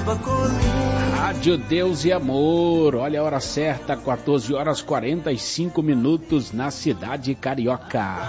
Rádio Deus e Amor, olha a hora certa, 14 horas 45 minutos na cidade carioca.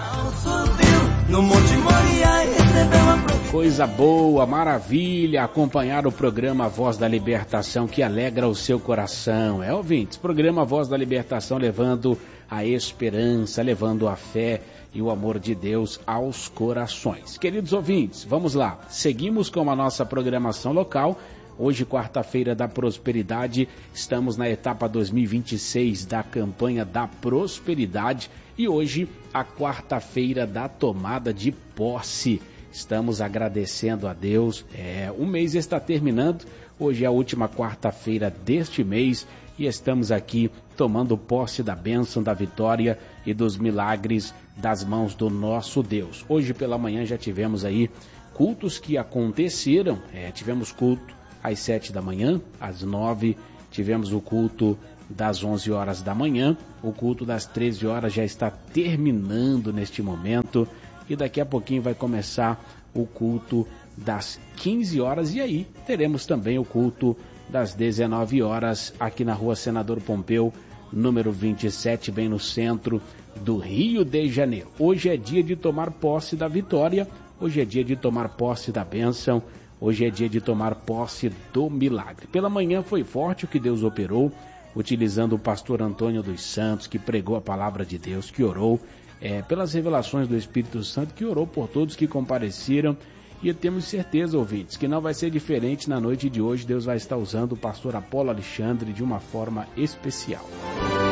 Coisa boa, maravilha, acompanhar o programa Voz da Libertação que alegra o seu coração. Ouvintes, programa Voz da Libertação levando a esperança, levando a fé e o amor de Deus aos corações. Queridos ouvintes, vamos lá, seguimos com a nossa programação local. Hoje, quarta-feira da prosperidade, estamos na etapa 2026 da campanha da prosperidade e hoje a quarta-feira da tomada de posse. Estamos agradecendo a Deus, o mês está terminando, hoje é a última quarta-feira deste mês e estamos aqui tomando posse da bênção, da vitória e dos milagres das mãos do nosso Deus. Hoje pela manhã já tivemos aí cultos que aconteceram, tivemos culto às 7 da manhã, às 9, tivemos o culto das 11 horas da manhã, o culto das 13 horas já está terminando neste momento e daqui a pouquinho vai começar o culto das 15 horas e aí teremos também o culto das 19 horas aqui na rua Senador Pompeu, número 27, bem no centro do Rio de Janeiro. Hoje é dia de tomar posse da vitória, hoje é dia de tomar posse da bênção, hoje é dia de tomar posse do milagre. Pela manhã foi forte o que Deus operou, utilizando o pastor Antônio dos Santos, que pregou a palavra de Deus, que orou pelas revelações do Espírito Santo, que orou por todos que compareceram. E temos certeza, ouvintes, que não vai ser diferente na noite de hoje. Deus vai estar usando o pastor Apolo Alexandre de uma forma especial.